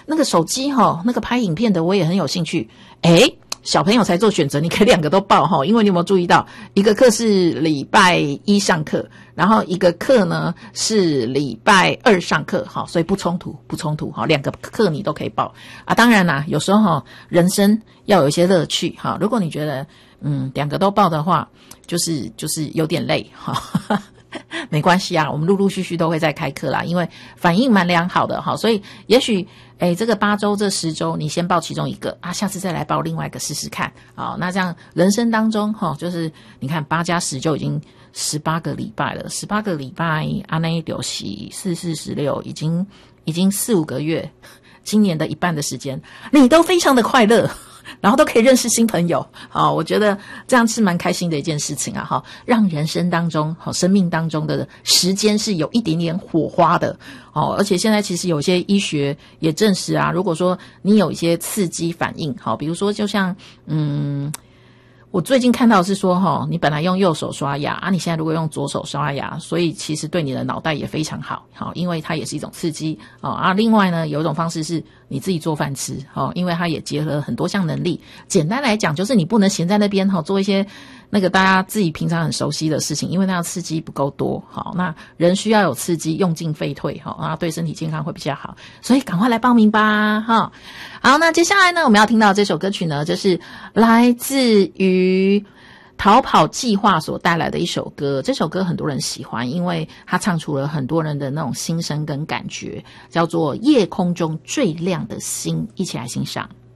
那个手机那个拍影片的我也很有兴趣。诶，小朋友才做选择，你可以2个都报因为你有没有注意到，一个课是礼拜一上课，然后一个课呢是礼拜二上课，所以不冲突，2个课你都可以报啊。当然啦，有时候人生要有一些乐趣如果你觉得2个都报的话，就是有点累没关系啊，我们陆陆续续都会再开课啦，因为反应蛮良好的所以也许这个8周这10周你先报其中一个啊，下次再来报另外一个试试看那这样人生当中就是你看8加10就已经18个礼拜了，18个礼拜啊，那就是4416，已经4-5个月，今年的一半的时间你都非常的快乐，然后都可以认识新朋友我觉得这样是蛮开心的一件事情啊让人生当中生命当中的时间是有一点点火花的而且现在其实有些医学也证实啊，如果说你有一些刺激反应比如说就像我最近看到的是说你本来用右手刷牙啊，你现在如果用左手刷牙，所以其实对你的脑袋也非常好因为它也是一种刺激另外呢有一种方式是你自己做饭吃因为它也结合了很多项能力。简单来讲就是你不能闲在那边做一些那个大家自己平常很熟悉的事情，因为那样刺激不够多那人需要有刺激，用进废退对身体健康会比较好，所以赶快来报名吧好，那接下来呢我们要听到这首歌曲呢，就是来自于逃跑计划所带来的一首歌。这首歌很多人喜欢，因为它唱出了很多人的那种心声跟感觉，叫做夜空中最亮的星，一起来欣赏。